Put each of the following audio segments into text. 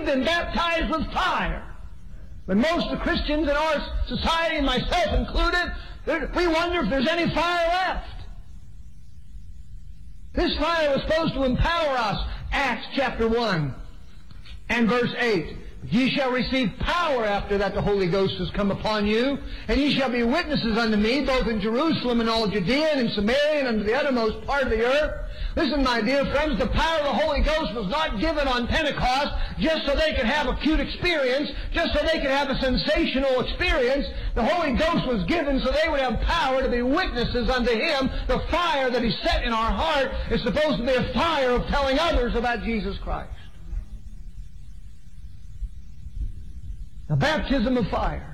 we've been baptized with fire. But most of the Christians in our society, and myself included, we wonder if there's any fire left. This fire was supposed to empower us. Acts chapter 1 and verse 8. Ye shall receive power after that the Holy Ghost has come upon you, and ye shall be witnesses unto me, both in Jerusalem and all Judea and in Samaria and unto the uttermost part of the earth. Listen, my dear friends, the power of the Holy Ghost was not given on Pentecost just so they could have a cute experience, just so they could have a sensational experience. The Holy Ghost was given so they would have power to be witnesses unto Him. The fire that He set in our heart is supposed to be a fire of telling others about Jesus Christ. The baptism of fire.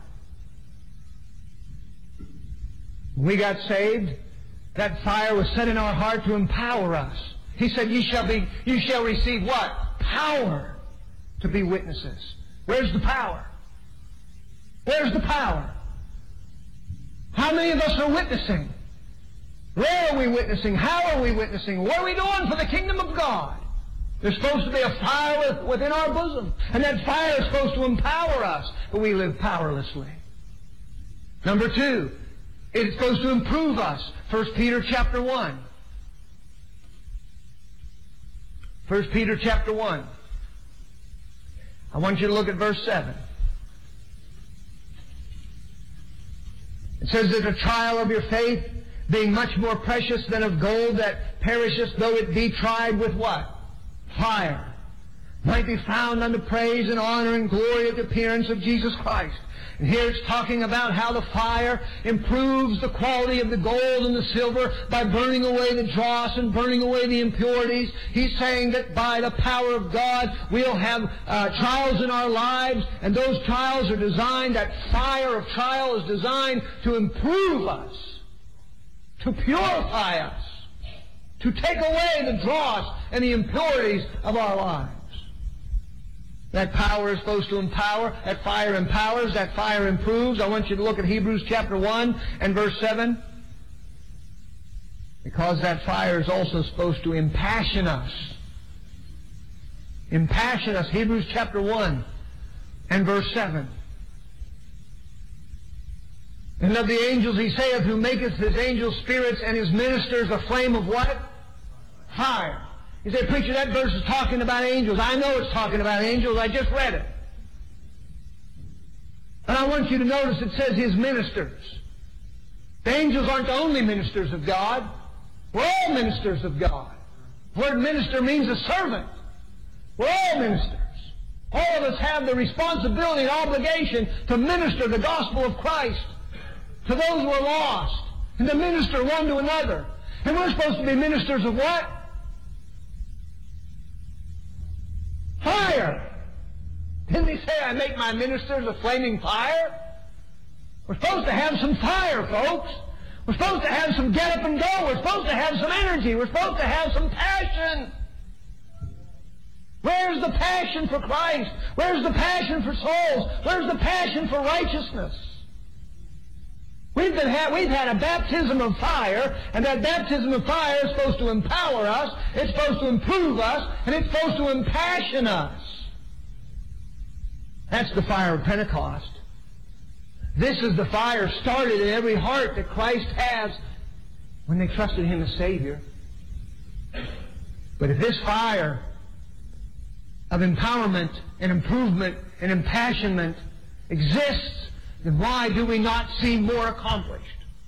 When we got saved, that fire was set in our heart to empower us. He said, you shall receive what? Power to be witnesses. Where's the power? Where's the power? How many of us are witnessing? Where are we witnessing? How are we witnessing? What are we doing for the kingdom of God? There's supposed to be a fire within our bosom. And that fire is supposed to empower us. But we live powerlessly. Number 2, it's supposed to improve us. 1 Peter chapter 1. 1 Peter chapter 1. I want you to look at verse 7. It says that the trial of your faith, being much more precious than of gold that perisheth, though it be tried with what? Fire, might be found unto praise and honor and glory at the appearance of Jesus Christ. And here it's talking about how the fire improves the quality of the gold and the silver by burning away the dross and burning away the impurities. He's saying that by the power of God, we'll have trials in our lives, and those trials are designed, that fire of trial is designed to improve us, to purify us, to take away the dross and the impurities of our lives. That power is supposed to empower. That fire empowers. That fire improves. I want you to look at Hebrews chapter 1 and verse 7. Because that fire is also supposed to impassion us. Impassion us. Hebrews chapter 1 and verse 7. And of the angels he saith, who maketh his angels spirits and his ministers a flame of what? Fire. You say, preacher, that verse is talking about angels. I know it's talking about angels. I just read it. And I want you to notice it says his ministers. The angels aren't the only ministers of God. We're all ministers of God. The word minister means a servant. We're all ministers. All of us have the responsibility and obligation to minister the gospel of Christ to those who are lost, and to minister one to another. And we're supposed to be ministers of what? Fire. Didn't he say, I make my ministers a flaming fire? We're supposed to have some fire, folks. We're supposed to have some get up and go. We're supposed to have some energy. We're supposed to have some passion. Where's the passion for Christ? Where's the passion for souls? Where's the passion for righteousness? We've had a baptism of fire, and that baptism of fire is supposed to empower us, it's supposed to improve us, and it's supposed to impassion us. That's the fire of Pentecost. This is the fire started in every heart that Christ has when they trusted Him as Savior. But if this fire of empowerment and improvement and impassionment exists, then why do we not see more accomplished?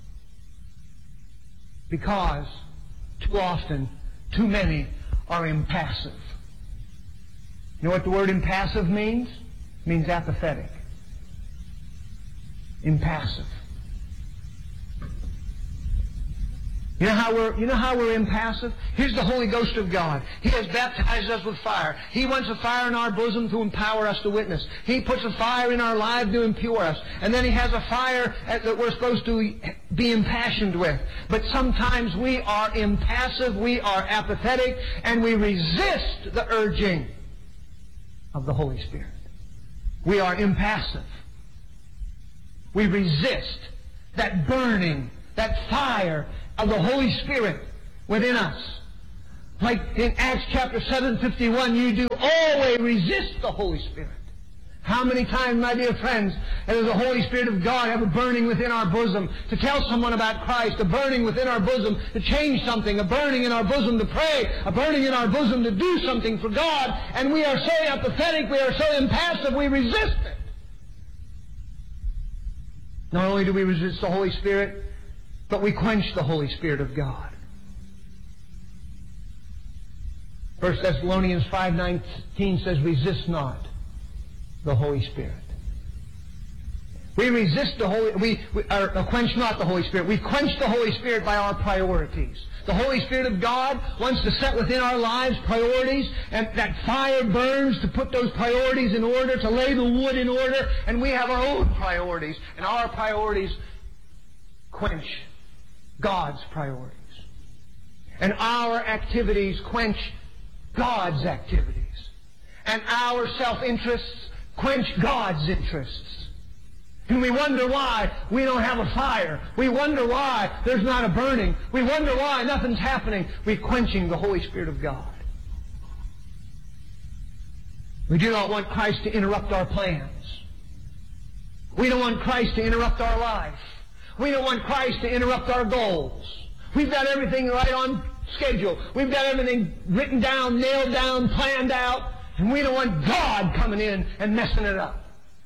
Because too often, too many are impassive. You know what the word impassive means? It means apathetic. Impassive. You know how we're impassive? Here's the Holy Ghost of God. He has baptized us with fire. He wants a fire in our bosom to empower us to witness. He puts a fire in our lives to impure us. And then He has a fire that we're supposed to be impassioned with. But sometimes we are impassive, we are apathetic, and we resist the urging of the Holy Spirit. We are impassive. We resist that burning, that fire of the Holy Spirit within us. Like in Acts chapter 7:51, you do always resist the Holy Spirit. How many times, my dear friends, does the Holy Spirit of God have a burning within our bosom to tell someone about Christ, a burning within our bosom to change something, a burning in our bosom to pray, a burning in our bosom to do something for God, and we are so apathetic, we are so impassive, we resist it. Not only do we resist the Holy Spirit, but we quench the Holy Spirit of God. 1 Thessalonians 5:19 says, resist not the Holy Spirit. We resist the quench not the Holy Spirit. We quench the Holy Spirit by our priorities. The Holy Spirit of God wants to set within our lives priorities, and that fire burns to put those priorities in order, to lay the wood in order, and we have our own priorities, and our priorities quench God's priorities. And our activities quench God's activities. And our self-interests quench God's interests. And we wonder why we don't have a fire. We wonder why there's not a burning. We wonder why nothing's happening. We're quenching the Holy Spirit of God. We do not want Christ to interrupt our plans. We don't want Christ to interrupt our life. We don't want Christ to interrupt our goals. We've got everything right on schedule. We've got everything written down, nailed down, planned out. And we don't want God coming in and messing it up.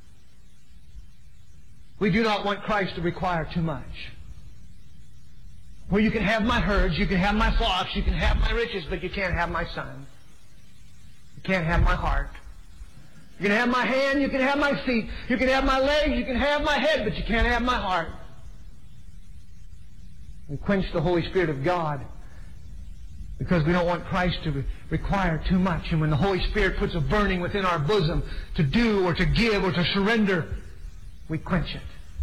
We do not want Christ to require too much. Well, you can have my herds, you can have my flocks, you can have my riches, but you can't have my son. You can't have my heart. You can have my hand, you can have my feet, you can have my legs, you can have my head, but you can't have my heart. We quench the Holy Spirit of God because we don't want Christ to require too much. And when the Holy Spirit puts a burning within our bosom to do or to give or to surrender, we quench it.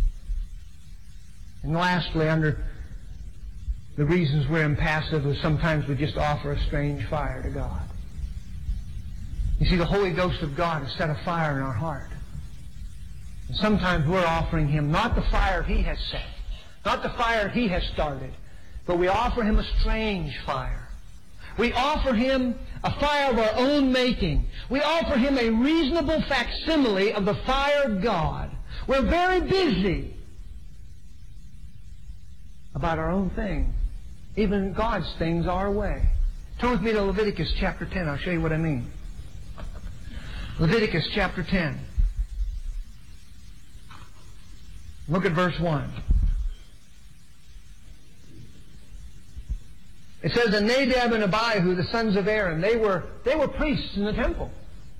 And lastly, under the reasons we're impassive is sometimes we just offer a strange fire to God. You see, the Holy Ghost of God has set a fire in our heart. And sometimes we're offering Him not the fire He has set, not the fire He has started, but we offer Him a strange fire. We offer Him a fire of our own making. We offer Him a reasonable facsimile of the fire of God. We're very busy about our own thing, even God's things our way. Turn with me to Leviticus chapter 10. I'll show you what I mean. Leviticus chapter 10. Look at verse 1. It says, and Nadab and Abihu, the sons of Aaron, they were priests in the temple.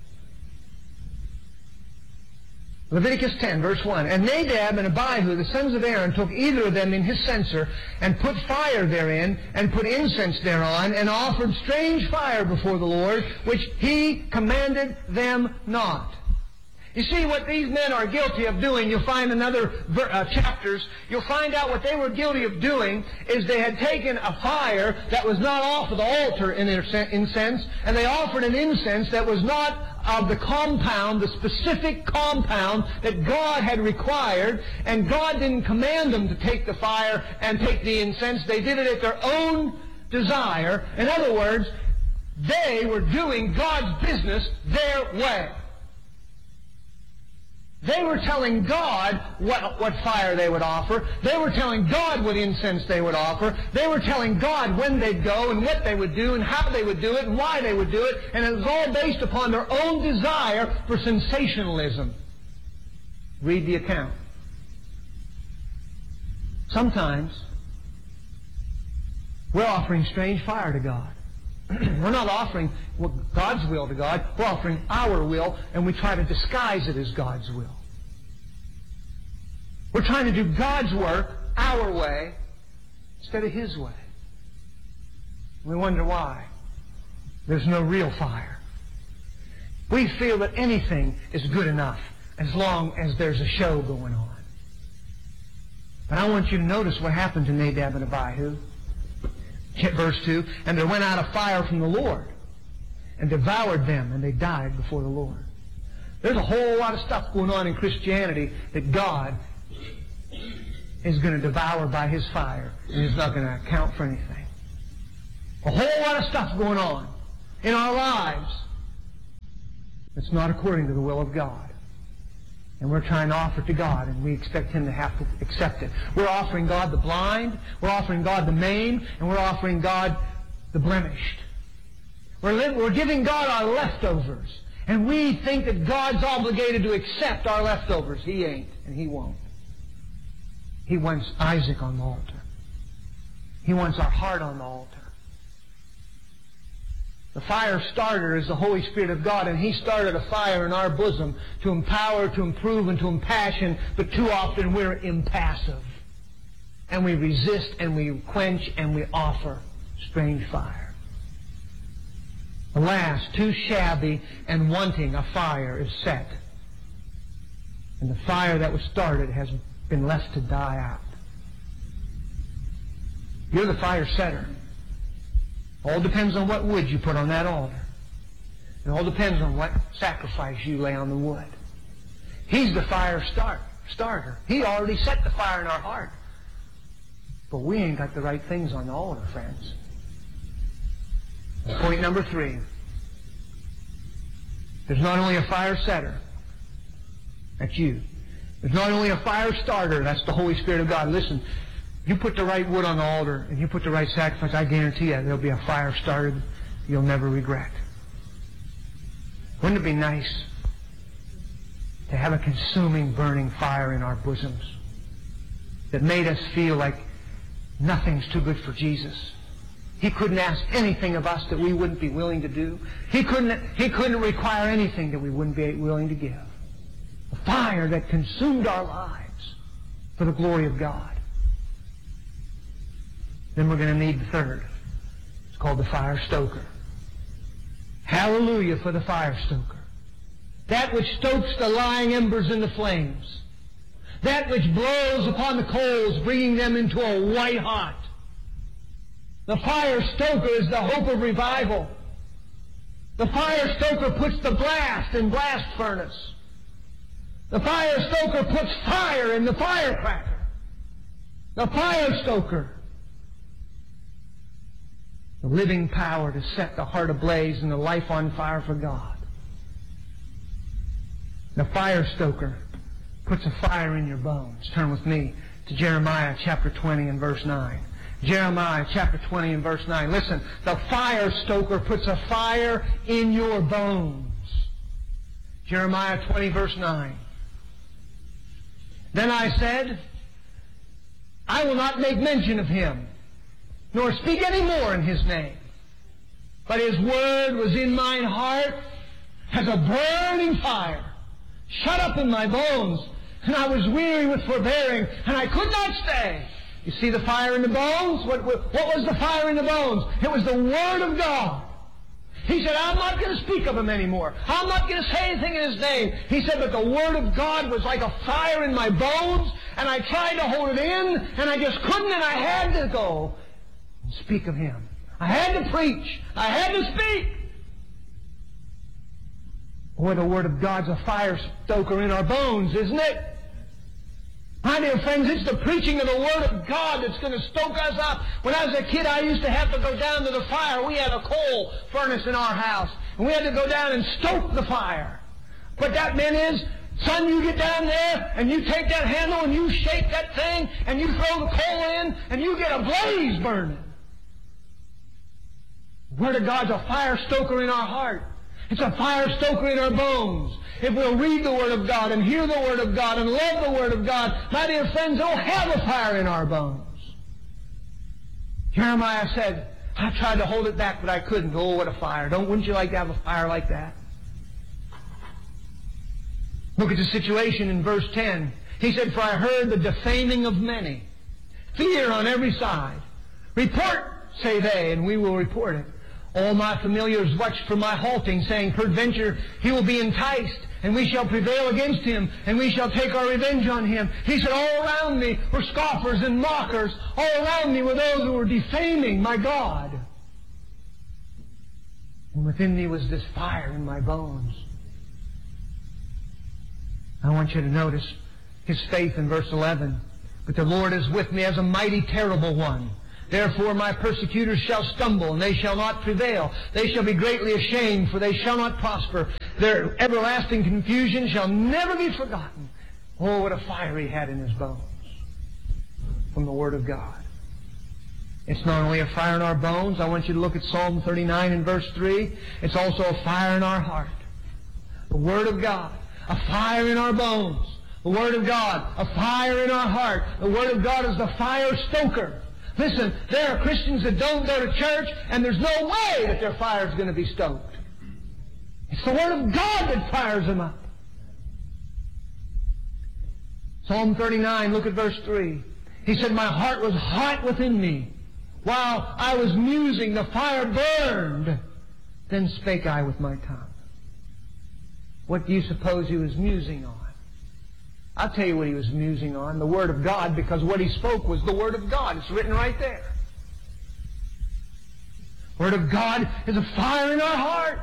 Leviticus 10, verse 1. And Nadab and Abihu, the sons of Aaron, took either of them in his censer, and put fire therein, and put incense thereon, and offered strange fire before the Lord, which He commanded them not. You see what these men are guilty of doing. You'll find in other chapters, you'll find out what they were guilty of doing is they had taken a fire that was not off of the altar in incense, and they offered an incense that was not of the compound, the specific compound that God had required, and God didn't command them to take the fire and take the incense. They did it at their own desire. In other words, they were doing God's business their way. They were telling God what fire they would offer. They were telling God what incense they would offer. They were telling God when they'd go and what they would do and how they would do it and why they would do it. And it was all based upon their own desire for sensationalism. Read the account. Sometimes we're offering strange fire to God. We're not offering God's will to God. We're offering our will, and we try to disguise it as God's will. We're trying to do God's work our way instead of His way. We wonder why. There's no real fire. We feel that anything is good enough as long as there's a show going on. But I want you to notice what happened to Nadab and Abihu. Verse 2, and there went out a fire from the Lord and devoured them, and they died before the Lord. There's a whole lot of stuff going on in Christianity that God is going to devour by His fire, and He's not going to account for anything. A whole lot of stuff going on in our lives. It's not according to the will of God. And we're trying to offer it to God, and we expect Him to have to accept it. We're offering God the blind, we're offering God the maimed, and we're offering God the blemished. We're giving God our leftovers. And we think that God's obligated to accept our leftovers. He ain't, and He won't. He wants Isaac on the altar. He wants our heart on the altar. The fire starter is the Holy Spirit of God, and He started a fire in our bosom to empower, to improve, and to impassion, but too often we're impassive. And we resist, and we quench, and we offer strange fire. Alas, too shabby and wanting a fire is set. And the fire that was started has been left to die out. You're the fire setter. All depends on what wood you put on that altar. It all depends on what sacrifice you lay on the wood. He's the fire starter. He already set the fire in our heart. But we ain't got the right things on the altar, friends. Point number 3. There's not only a fire setter. That's you. There's not only a fire starter. That's the Holy Spirit of God. Listen, you put the right wood on the altar and you put the right sacrifice, I guarantee you there'll be a fire started you'll never regret. Wouldn't it be nice to have a consuming, burning fire in our bosoms that made us feel like nothing's too good for Jesus? He couldn't ask anything of us that we wouldn't be willing to do. He couldn't require anything that we wouldn't be willing to give. A fire that consumed our lives for the glory of God. Then we're going to need the third. It's called the fire stoker. Hallelujah for the fire stoker. That which stokes the lying embers into flames. That which blows upon the coals, bringing them into a white hot. The fire stoker is the hope of revival. The fire stoker puts the blast in blast furnace. The fire stoker puts fire in the firecracker. The fire stoker, the living power to set the heart ablaze and the life on fire for God. The fire stoker puts a fire in your bones. Turn with me to Jeremiah chapter 20 and verse 9. Jeremiah chapter 20 and verse 9. Listen, the fire stoker puts a fire in your bones. Jeremiah 20 verse 9. Then I said, I will not make mention of him, nor speak any more in his name. But his word was in mine heart as a burning fire, shut up in my bones, and I was weary with forbearing, and I could not stay. You see the fire in the bones? What was the fire in the bones? It was the Word of God. He said, I'm not going to speak of him anymore. I'm not going to say anything in his name. He said, but the Word of God was like a fire in my bones, and I tried to hold it in, and I just couldn't, and I had to go and speak of him. I had to preach. I had to speak. Boy, the Word of God's a fire stoker in our bones, isn't it? My dear friends, it's the preaching of the Word of God that's going to stoke us up. When I was a kid, I used to have to go down to the fire. We had a coal furnace in our house, and we had to go down and stoke the fire. What that meant is, son, you get down there, and you take that handle, and you shake that thing, and you throw the coal in, and you get a blaze burning. The Word of God's a fire stoker in our heart. It's a fire stoker in our bones. If we'll read the Word of God and hear the Word of God and love the Word of God, my dear friends, it'll have a fire in our bones. Jeremiah said, I tried to hold it back, but I couldn't. Oh, what a fire. Wouldn't you like to have a fire like that? Look at the situation in verse 10. He said, for I heard the defaming of many. Fear on every side. Report, say they, and we will report it. All my familiars watched for my halting, saying, peradventure he will be enticed, and we shall prevail against him, and we shall take our revenge on him. He said, all around me were scoffers and mockers. All around me were those who were defaming my God. And within me was this fire in my bones. I want you to notice his faith in verse 11. But the Lord is with me as a mighty terrible one. Therefore my persecutors shall stumble, and they shall not prevail. They shall be greatly ashamed, for they shall not prosper. Their everlasting confusion shall never be forgotten. Oh, what a fire he had in his bones from the Word of God. It's not only a fire in our bones. I want you to look at Psalm 39 and verse 3. It's also a fire in our heart. The Word of God, a fire in our bones. The Word of God, a fire in our heart. The Word of God is the fire stoker. Listen, there are Christians that don't go to church, and there's no way that their fire is going to be stoked. It's the Word of God that fires them up. Psalm 39, look at verse 3. He said, my heart was hot within me. While I was musing, the fire burned. Then spake I with my tongue. What do you suppose he was musing on? I'll tell you what he was musing on, the Word of God, because what he spoke was the Word of God. It's written right there. Word of God is a fire in our heart.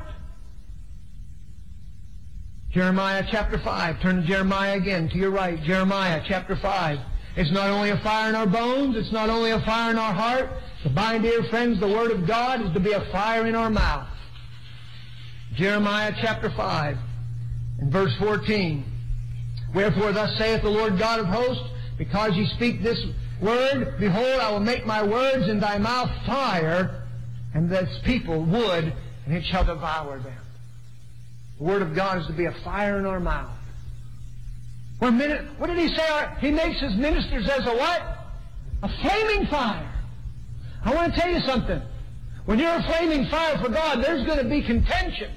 Jeremiah chapter 5. Turn to Jeremiah again, to your right. Jeremiah chapter 5. It's not only a fire in our bones, it's not only a fire in our heart. But my dear friends, the Word of God is to be a fire in our mouth. Jeremiah chapter 5 and verse 14. Wherefore thus saith the Lord God of hosts, because ye speak this word, behold, I will make my words in thy mouth fire, and this people wood, and it shall devour them. The Word of God is to be a fire in our mouth. What did he say? He makes his ministers as a what? A flaming fire. I want to tell you something. When you're a flaming fire for God, there's going to be contention.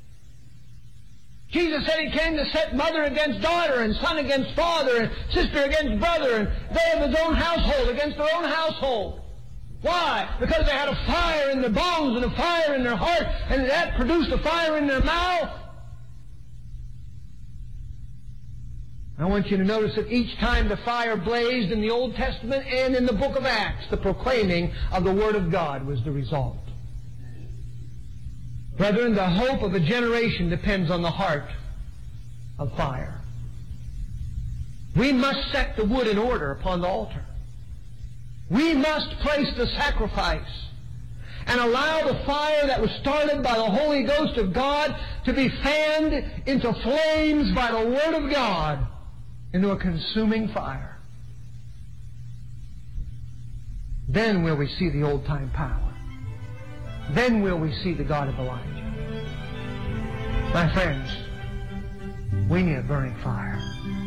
Jesus said he came to set mother against daughter, and son against father, and sister against brother, and they of his own household against their own household. Why? Because they had a fire in their bones and a fire in their heart, and that produced a fire in their mouth. I want you to notice that each time the fire blazed in the Old Testament and in the book of Acts, the proclaiming of the Word of God was the result. Brethren, the hope of a generation depends on the heart of fire. We must set the wood in order upon the altar. We must place the sacrifice and allow the fire that was started by the Holy Ghost of God to be fanned into flames by the Word of God, into a consuming fire. Then will we see the old-time power. Then will we see the God of Elijah. My friends, we need a burning fire.